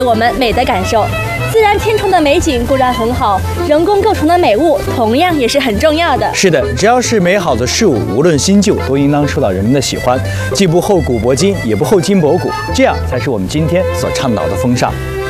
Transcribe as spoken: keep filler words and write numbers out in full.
我们美的感受。自然天成的美景固然很好，人工构成的美物同样也是很重要的。 是的，只要是美好的事物，无论新旧，都应当受到人们的喜欢，既不厚古薄今，也不厚今薄古，这样才是我们今天所倡导的风尚。